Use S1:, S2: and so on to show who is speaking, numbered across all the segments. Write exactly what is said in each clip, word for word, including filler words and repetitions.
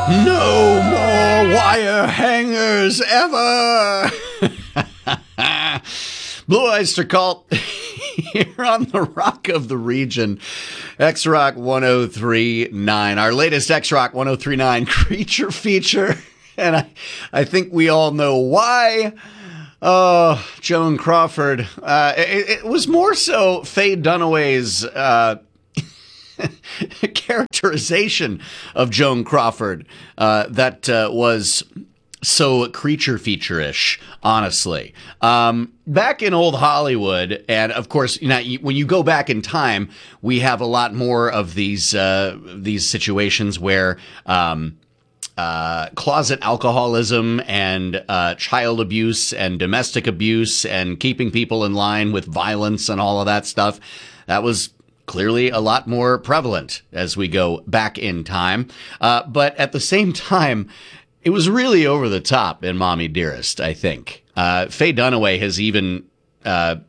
S1: No more wire hangers ever. Blue Oyster Cult here on the Rock of the Region, X-Rock one oh three point nine. Our latest X-Rock one oh three point nine creature feature, and I, I think we all know why. Oh, Joan Crawford. Uh, it, it was more so Faye Dunaway's uh, characterization of Joan Crawford uh, that uh, was so creature feature-ish, honestly. Um, back in old Hollywood, and of course, you know, when you go back in time, we have a lot more of these uh, these situations where um, uh, closet alcoholism and uh, child abuse and domestic abuse and keeping people in line with violence and all of that stuff, that was clearly a lot more prevalent as we go back in time. Uh, but at the same time, it was really over the top in Mommy Dearest, I think. Uh, Faye Dunaway has even uh,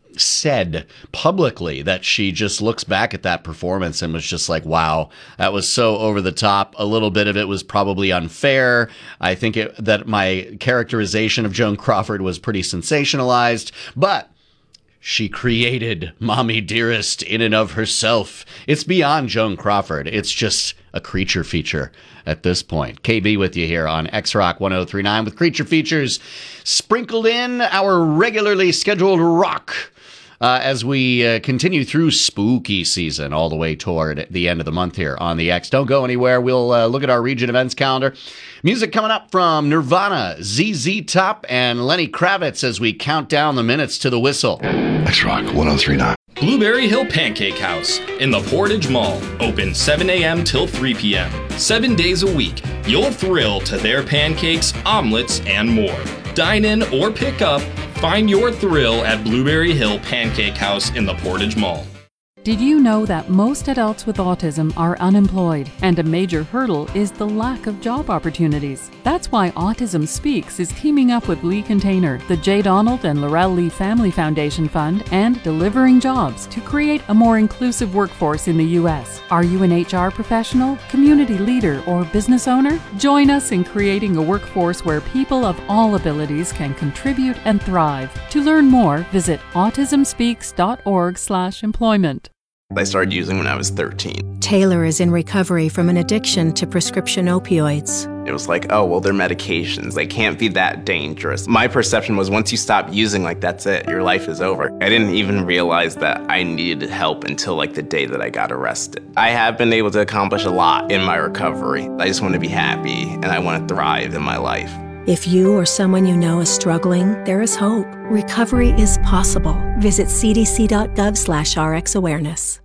S1: said publicly that she just looks back at that performance and was just like, wow, that was so over the top. A little bit of it was probably unfair. I think it, that my characterization of Joan Crawford was pretty sensationalized, but she created Mommy Dearest in and of herself. It's beyond Joan Crawford. It's just a creature feature at this point. K B with you here on X-Rock one oh three point nine with creature features sprinkled in our regularly scheduled rock uh, as we uh, continue through spooky season all the way toward the end of the month here on the X. Don't go anywhere. We'll uh, look at our region events calendar. Music coming up from Nirvana, Z Z Top, and Lenny Kravitz as we count down the minutes to the whistle.
S2: X-Rock one oh three point nine.
S3: Blueberry Hill Pancake House in the Portage Mall. Open seven a.m. till three p.m. Seven days a week. You'll thrill to their pancakes, omelets, and more. Dine in or pick up. Find your thrill at Blueberry Hill Pancake House in the Portage Mall.
S4: Did you know that most adults with autism are unemployed, and a major hurdle is the lack of job opportunities? That's why Autism Speaks is teaming up with Lee Container, the J. Donald and Laurel Lee Family Foundation Fund, and Delivering Jobs to create a more inclusive workforce in the U S. Are you an H R professional, community leader, or business owner? Join us in creating a workforce where people of all abilities can contribute and thrive. To learn more, visit autism speaks dot org slash employment.
S5: I started using when I was thirteen.
S6: Taylor is in recovery from an addiction to prescription opioids.
S5: It was like, oh, well, they're medications. They can't be that dangerous. My perception was once you stop using, like, that's it. Your life is over. I didn't even realize that I needed help until, like, the day that I got arrested. I have been able to accomplish a lot in my recovery. I just want to be happy, and I want to thrive in my life.
S6: If you or someone you know is struggling, there is hope. Recovery is possible. Visit c d c dot gov slash r x awareness.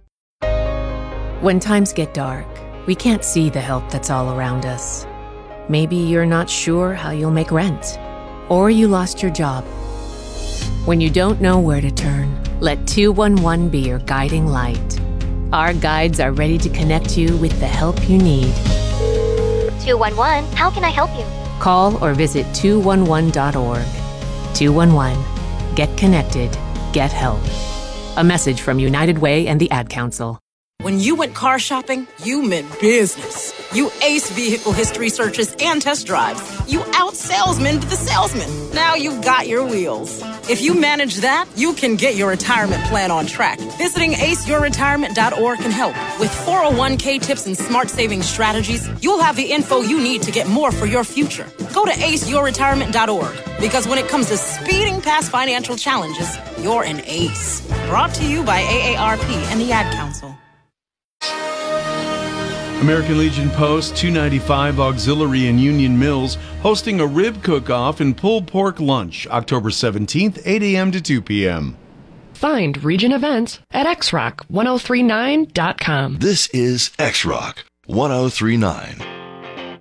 S7: When times get dark, we can't see the help that's all around us. Maybe you're not sure how you'll make rent, or you lost your job. When you don't know where to turn, let two one one be your guiding light. Our guides are ready to connect you with the help you need.
S8: two one one, how can I help you?
S7: Call or visit two one one dot org. two one one. Get connected. Get help. A message from United Way and the Ad Council.
S9: When you went car shopping, you meant business. You aced vehicle history searches and test drives. You out-salesmaned the salesman. Now you've got your wheels. If you manage that, you can get your retirement plan on track. Visiting ace your retirement dot org can help. With four oh one k tips and smart saving strategies, you'll have the info you need to get more for your future. Go to ace your retirement dot org, because when it comes to speeding past financial challenges, you're an ace. Brought to you by A A R P and the Ad Council.
S10: American Legion Post two ninety-five Auxiliary in Union Mills hosting a rib cook-off and pulled pork lunch October seventeenth, eight a.m. to two p.m.
S11: Find region events at x rock ten thirty-nine dot com.
S2: This is X-Rock one oh three point nine.